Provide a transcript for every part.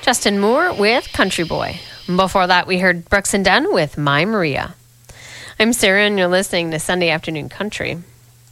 Justin Moore with Country Boy. Before that, we heard Brooks and Dunn with My Maria. I'm Sarah, and you're listening to Sunday Afternoon Country.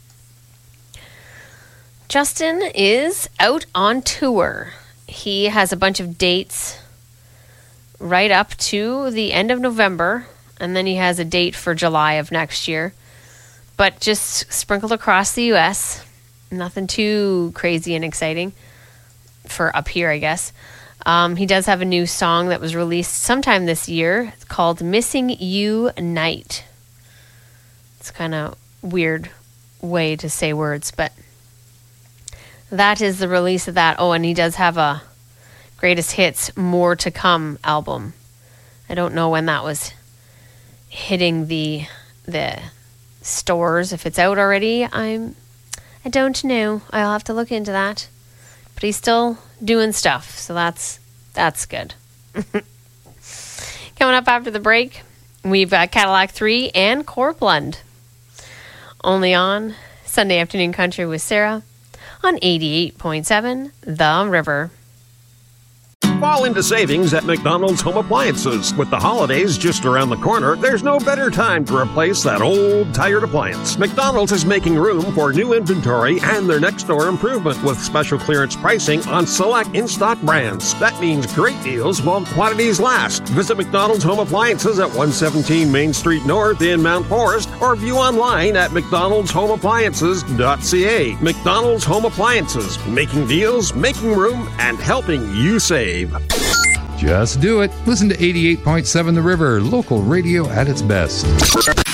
Justin is out on tour. He has a bunch of dates right up to the end of November, and then he has a date for July of next year. But just sprinkled across the U.S., nothing too crazy and exciting for up here, I guess. He does have a new song that was released sometime this year. It's called Missing You Night. It's kind of weird way to say words, but that is the release of that. Oh, and he does have a Greatest Hits More to Come album. I don't know when that was hitting the stores, if it's out already. I don't know. I'll have to look into that. But he's still doing stuff, so that's good. Coming up after the break, we've got Cadillac 3 and Corpland. Only on Sunday Afternoon Country with Sarah on 88.7 The River. Fall into savings at McDonald's Home Appliances. With the holidays just around the corner, there's no better time to replace that old, tired appliance. McDonald's is making room for new inventory and their next door improvement with special clearance pricing on select in-stock brands. That means great deals while quantities last. Visit McDonald's Home Appliances at 117 Main Street North in Mount Forest or view online at mcdonaldshomeappliances.ca. McDonald's Home Appliances, making deals, making room, and helping you save. Just do it. Listen to 88.7 The River, local radio at its best.